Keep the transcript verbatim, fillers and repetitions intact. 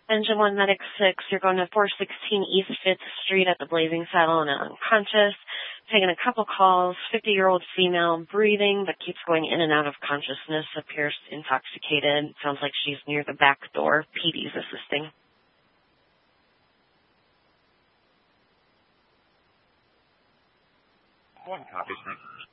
Engine one, Medic six, you're going to four sixteen East fifth Street at the Blazing Saddle and unconscious. Taking a couple calls, fifty-year-old female, breathing, but keeps going in and out of consciousness, appears intoxicated. Sounds like she's near the back door. P D's assisting. One copy, sir.